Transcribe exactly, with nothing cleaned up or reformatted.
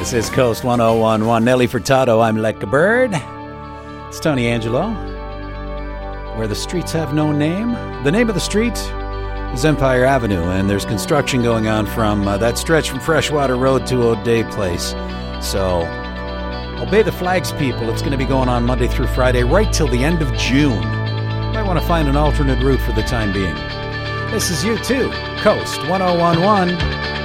This is Coast one oh one point one. Nelly Furtado, I'm like a bird. It's Tony Angelo. Where the streets have no name. The name of the street is Empire Avenue, and there's construction going on from uh, that stretch from Freshwater Road to O'Day Place. So, obey the flags, people. It's going to be going on Monday through Friday, right till the end of June. Might want to find an alternate route for the time being. This is U two, Coast one oh one point one.